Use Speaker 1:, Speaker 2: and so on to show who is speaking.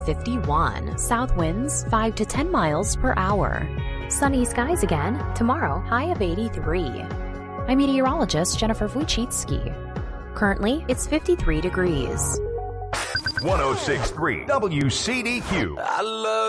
Speaker 1: 51. South winds 5 to 10 miles per hour. Sunny skies again. Tomorrow, high of 83. I'm meteorologist Jennifer Wojcicki. Currently, it's 53 degrees.
Speaker 2: 106.3 WCDQ.
Speaker 3: I love